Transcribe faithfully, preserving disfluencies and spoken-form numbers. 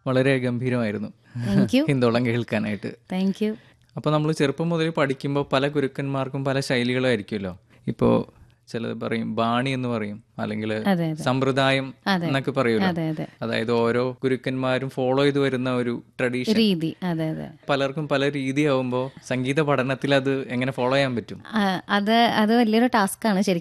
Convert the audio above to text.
വളരെ ഗംഭീരമായിരുന്നു thank you Hindolam കേൾക്കാനായിട്ട്. Thank you. അപ്പോൾ നമ്മൾ ചെറുപ്പം മുതൽ പഠിക്കുമ്പോൾ പല ഗുരുക്കന്മാർക്കും പല ശൈലികളായിരിക്കുമല്ലോ. ഇപ്പോൾ ചിലത് പറയും ബാണി എന്ന് പറയും, അല്ലെങ്കിൽ അതെ അതെ സമ്പ്രദായം അതെ എന്നൊക്കെ പറയുമല്ലോ. അതെ അതെ അതായത് ഓരോ ഗുരുക്കന്മാരും ഫോളോ ചെയ്ത് വരുന്ന ഒരു ട്രഡീഷൻ. രീതി. അതെ അതെ പലർക്കും പല രീതിയാവുമ്പോൾ സംഗീത പഠനത്തിൽ അത് എങ്ങനെ ഫോളോ ചെയ്യാൻ പറ്റും? ആ, അത് അത് വലിയൊരു ടാസ്ക്കാണ് ശരിക്കും